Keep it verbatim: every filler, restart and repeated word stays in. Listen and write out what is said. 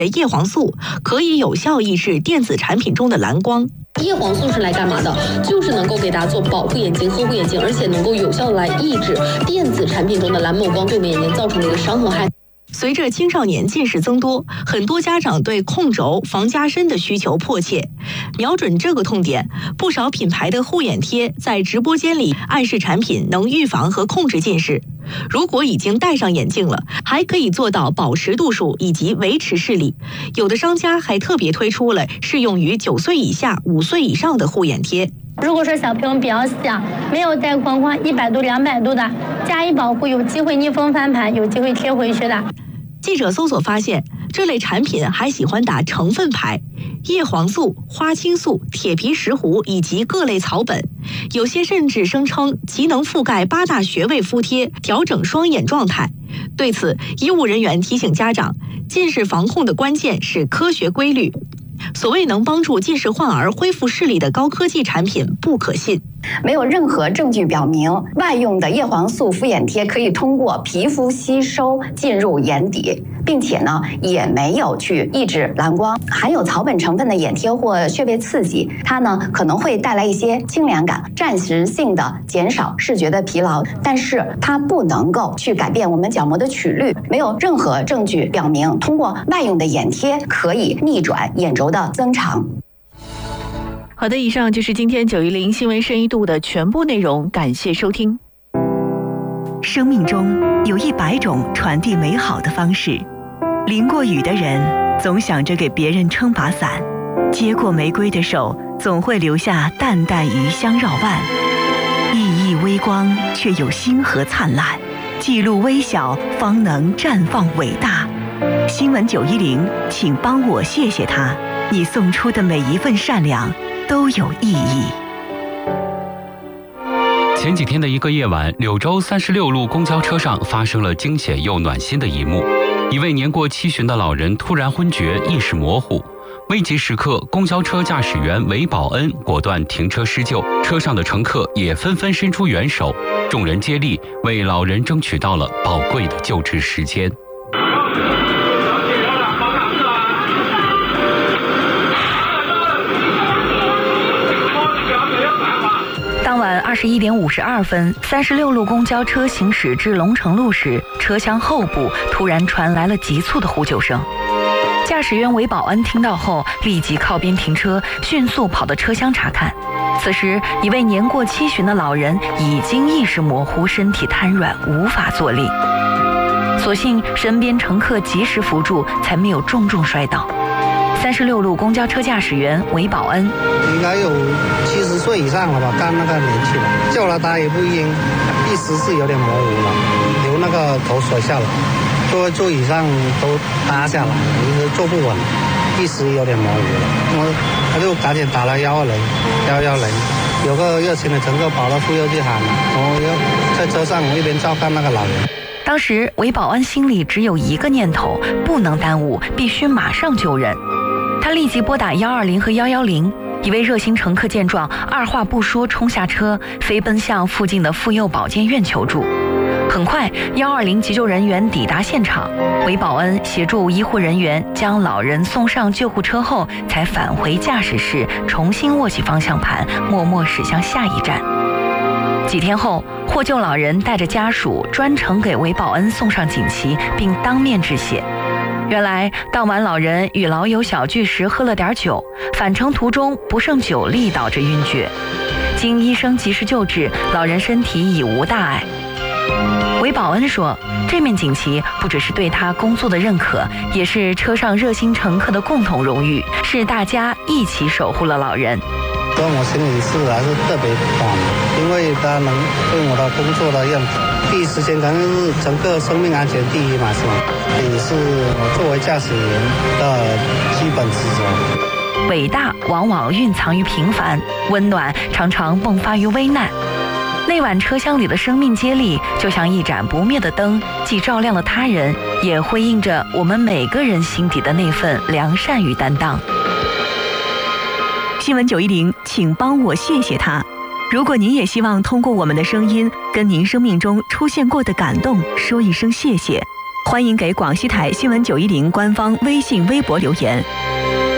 叶黄素可以有效抑制电子产品中的蓝光。 叶黄素是来干嘛的？就是能够给大家做保护眼睛、呵护眼睛，而且能够有效的来抑制电子产品中的蓝某光对我们眼睛造成的一个伤和害。 随着青少年近视增多，很多家长对控轴、防加深的需求迫切。瞄准这个痛点，不少品牌的护眼贴在直播间里暗示产品能预防和控制近视。如果已经戴上眼镜了，还可以做到保持度数以及维持视力。有的商家还特别推出了适用于九岁以下、五岁以上的护眼贴。 如果说小朋友比较小，没有带框框一百度、两百度的，加以保护，有机会逆风翻盘，有机会贴回去的。 记者搜索发现，这类产品还喜欢打成分牌，叶黄素、花青素、铁皮石斛以及各类草本，有些甚至声称其能覆盖八大穴位敷贴，调整双眼状态。对此，医务人员提醒家长，近视防控的关键是科学规律。所谓能帮助近视患儿恢复视力的高科技产品不可信。 没有任何证据表明外用的叶黄素敷眼贴可以通过皮肤吸收进入眼底，并且呢也没有去抑制蓝光。含有草本成分的眼贴或穴位刺激，它呢可能会带来一些清凉感，暂时性的减少视觉的疲劳，但是它不能够去改变我们角膜的曲率。没有任何证据表明通过外用的眼贴可以逆转眼轴的增长。 好的，以上就是今天九一零新闻深一度的全部内容，感谢收听。 生命中有一百种传递美好的方式，淋过雨的人总想着给别人撑把伞，接过玫瑰的手总会留下淡淡余香绕腕。熠熠微光却有星河灿烂，记录微小方能绽放伟大。新闻九一零，请帮我谢谢他，你送出的每一份善良都有意义。 前几天的一个夜晚，柳州三十六路公交车上发生了惊险又暖心的一幕。一位年过七旬的老人突然昏厥，意识模糊。危急时刻，公交车驾驶员韦保恩果断停车施救，车上的乘客也纷纷伸出援手，众人接力为老人争取到了宝贵的救治时间。 当晚二十一点五十二分，三十六路公交车行驶至龙城路时，车厢后部突然传来了急促的呼救声。驾驶员韦保恩听到后，立即靠边停车，迅速跑到车厢查看。此时，一位年过七旬的老人已经意识模糊，身体瘫软，无法作力。所幸身边乘客及时扶住，才没有重重摔倒。三十六路公交车驾驶员韦保恩应该有七十岁以上了吧，干那个年纪了，救了他也不应，意识是有点模糊了，由那个头摔下来，座座椅上都塌下来，就是坐不稳，意识有点模糊了。我他就赶紧打了幺二零，幺幺零，有个热心的乘客跑到妇幼去喊了，我要在车上我一边照看那个老人。 当时韦保安心里只有一个念头，不能耽误，必须马上救人。他立即拨打幺二零和幺幺零，一位热心乘客见状，二话不说冲下车，飞奔向附近的妇幼保健院求助。很快，幺二零急救人员抵达现场，韦保恩协助医护人员将老人送上救护车后，才返回驾驶室，重新握起方向盘，默默驶向下一站。几天后，获救老人带着家属专程给韦保恩送上锦旗，并当面致谢。原来当晚老人与老友小聚时喝了点酒，返程途中不胜酒力导致晕厥。经医生及时救治，老人身体已无大碍。韦保恩说，这面锦旗不只是对他工作的认可，也是车上热心乘客的共同荣誉，是大家一起守护了老人。 跟我心里是还是特别感动，因为他能对我的工作的认可，第一时间肯定是乘客生命安全第一嘛，是吗？也是我作为驾驶员的基本职责。 伟大往往蕴藏于平凡，温暖常常迸发于危难。那晚车厢里的生命接力，就像一盏不灭的灯，既照亮了他人，也辉映着我们每个人心底的那份良善与担当。 新闻九一零，请帮我谢谢他。如果您也希望通过我们的声音，跟您生命中出现过的感动说一声谢谢， 欢迎给广西台新闻九一零官方微信、微博留言。